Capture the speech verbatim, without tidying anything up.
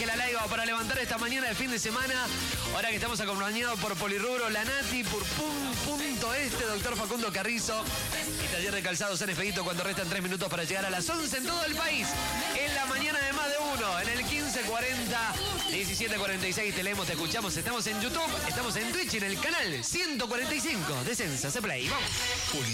Ángela Laiva para levantar esta mañana de fin de semana. Ahora que estamos acompañados por Polirrubro, La Nati, por Pum Punto Este, doctor Facundo Carrizo y Taller de Calzados en Espeguito cuando restan tres minutos para llegar a las once en todo el país. En la mañana de más de uno, en el quince cuarenta, diecisiete cuarenta y seis te leemos, te escuchamos. Estamos en YouTube, estamos en Twitch, en el canal ciento cuarenta y cinco de Sensa Se Play. Vamos.